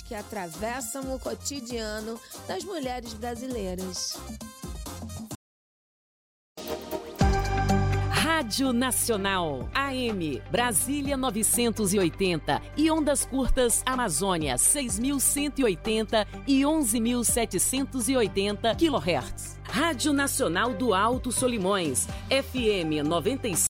que atravessam o cotidiano das mulheres brasileiras. Rádio Nacional, AM, Brasília 980 e ondas curtas Amazônia 6.180 e 11.780 kHz. Rádio Nacional do Alto Solimões, FM 96,7